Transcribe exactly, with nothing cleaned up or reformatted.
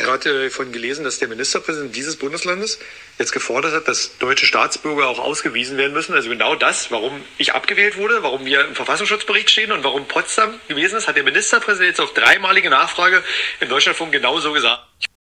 gerade von gelesen, dass der Ministerpräsident dieses Bundeslandes jetzt gefordert hat, dass deutsche Staatsbürger auch ausgewiesen werden müssen. Also genau das, warum ich abgewählt wurde, warum wir im Verfassungsschutzbericht stehen und warum Potsdam gewesen ist, hat der Ministerpräsident jetzt auf dreimalige Nachfrage im Deutschlandfunk genauso gesagt.